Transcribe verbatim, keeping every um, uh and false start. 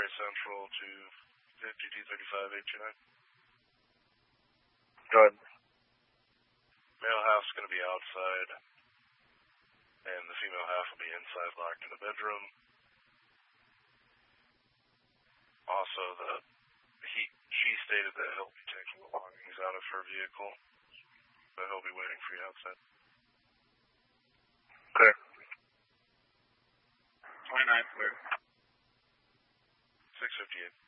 Gray Central to fifty D thirty-five eight two nine. Go ahead. Male half's going to be outside, and the female half will be inside, locked in the bedroom. Also, the he she stated that he'll be taking the belongings out of her vehicle, but he'll be waiting for you outside. Clear. twenty-nine, clear. six fifty-eight.